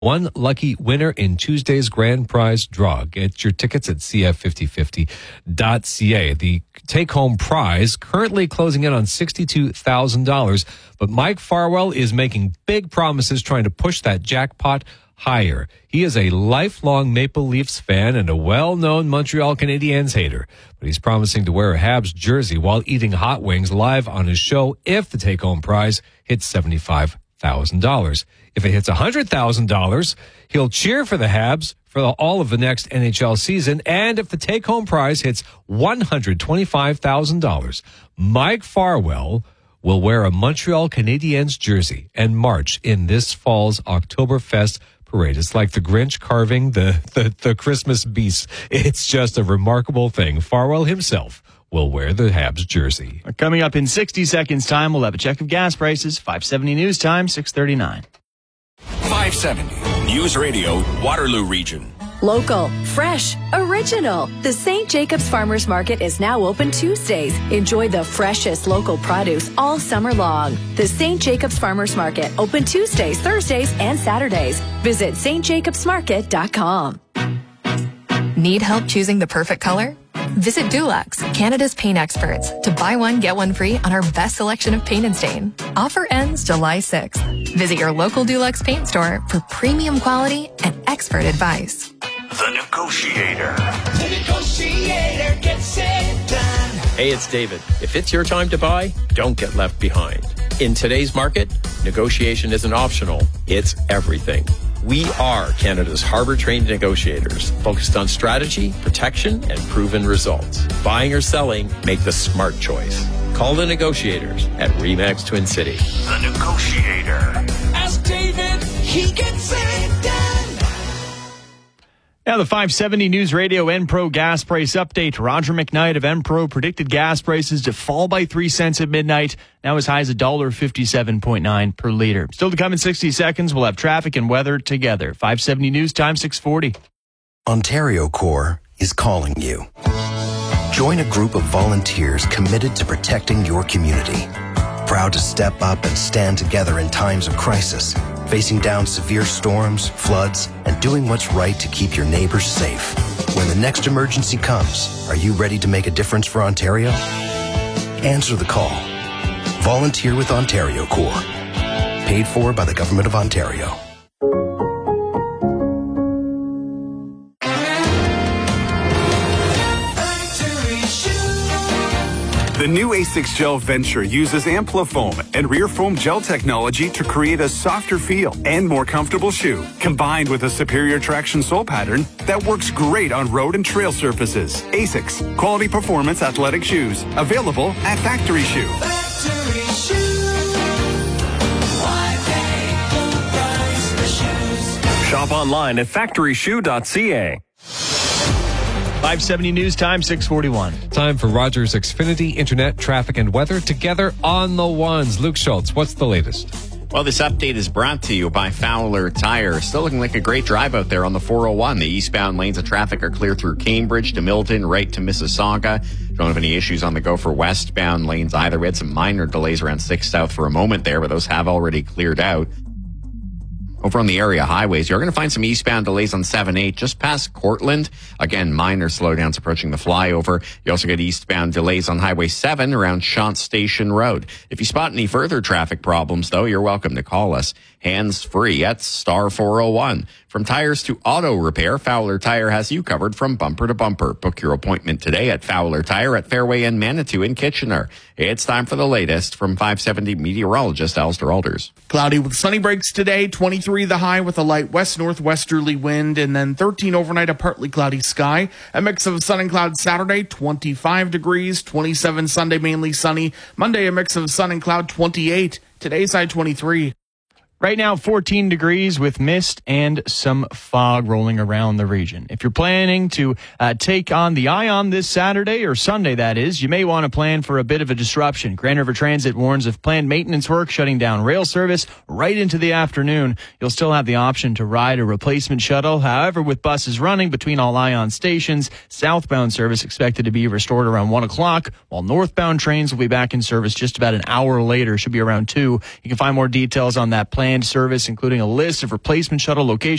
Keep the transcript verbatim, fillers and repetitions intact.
one lucky winner in Tuesday's grand prize draw. Get your tickets at c f fifty fifty dot c a. The take-home prize currently closing in on sixty-two thousand dollars, but Mike Farwell is making big promises trying to push that jackpot higher. He is a lifelong Maple Leafs fan and a well-known Montreal Canadiens hater, but he's promising to wear a Habs jersey while eating hot wings live on his show if the take-home prize hits seventy-five thousand dollars. If it hits one hundred thousand dollars, he'll cheer for the Habs for all of the next N H L season, and if the take-home prize hits one hundred twenty-five thousand dollars, Mike Farwell will wear a Montreal Canadiens jersey and march in this fall's Oktoberfest parade. It's like the Grinch carving the, the, the Christmas beast. It's just a remarkable thing. Farwell himself will wear the Habs jersey. Coming up in sixty seconds time, we'll have a check of gas prices. five seventy News Time, six thirty-nine. five seventy News Radio, Waterloo Region. Local, fresh, original. The Saint Jacobs Farmers Market is now open Tuesdays. Enjoy the freshest local produce all summer long. The Saint Jacobs Farmers Market, open Tuesdays, Thursdays, and Saturdays. Visit s t jacobs market dot com. Need help choosing the perfect color? Visit Dulux, Canada's paint experts, to buy one, get one free on our best selection of paint and stain. Offer ends July sixth. Visit your local Dulux paint store for premium quality and expert advice. The Negotiator. The Negotiator gets it done. Hey, it's David. If it's your time to buy, don't get left behind. In today's market, negotiation isn't optional. It's everything. We are Canada's harbor-trained negotiators, focused on strategy, protection, and proven results. Buying or selling, make the smart choice. Call the negotiators at RE/MAX Twin City. The Negotiator. Ask David, he gets it done. Now the five seventy News Radio Enpro gas price update. Roger McKnight of Enpro predicted gas prices to fall by three cents at midnight. Now as high as one dollar fifty-seven point nine per liter. Still to come in sixty seconds, we'll have traffic and weather together. five seventy News Time, six forty. Ontario Corps is calling you. Join a group of volunteers committed to protecting your community. Proud to step up and stand together in times of crisis, facing down severe storms, floods, and doing what's right to keep your neighbors safe. When the next emergency comes, are you ready to make a difference for Ontario? Answer the call. Volunteer with Ontario Corps. Paid for by the Government of Ontario. The new Asics Gel Venture uses Amplifoam and rear foam gel technology to create a softer feel and more comfortable shoe, combined with a superior traction sole pattern that works great on road and trail surfaces. Asics, quality performance athletic shoes, available at Factory Shoe. Factory Shoe. Why pay full price for shoes? Shop online at factory shoe dot c a. five seventy News Time, six forty-one. Time for Rogers Xfinity Internet, traffic, and weather together on the ones. Luke Schultz, what's the latest? Well, this update is brought to you by Fowler Tire. Still looking like a great drive out there on the four oh one. The eastbound lanes of traffic are clear through Cambridge to Milton, right to Mississauga. Don't have any issues on the go for westbound lanes either. We had some minor delays around six South for a moment there, but those have already cleared out. Over on the area highways, you're going to find some eastbound delays on seven eight just past Cortland. Again, minor slowdowns approaching the flyover. You also get eastbound delays on Highway seven around Shant Station Road. If you spot any further traffic problems, though, you're welcome to call us hands-free at star four oh one. From tires to auto repair, Fowler Tire has you covered from bumper to bumper. Book your appointment today at Fowler Tire at Fairway and Manitou in Kitchener. It's time for the latest from five seventy meteorologist Alistair Alders. Cloudy with sunny breaks today, twenty-three the high with a light west-northwesterly wind, and then thirteen overnight, a partly cloudy sky. A mix of sun and cloud Saturday, twenty-five degrees, twenty-seven Sunday, mainly sunny. Monday, a mix of sun and cloud, twenty-eight. Today's high, twenty-three. Right now, fourteen degrees with mist and some fog rolling around the region. If you're planning to uh, take on the Ion this Saturday or Sunday, that is, you may want to plan for a bit of a disruption. Grand River Transit warns of planned maintenance work shutting down rail service right into the afternoon. You'll still have the option to ride a replacement shuttle. However, with buses running between all Ion stations, southbound service expected to be restored around one o'clock, while northbound trains will be back in service just about an hour later, should be around two. You can find more details on that plan planned service, including a list of replacement shuttle locations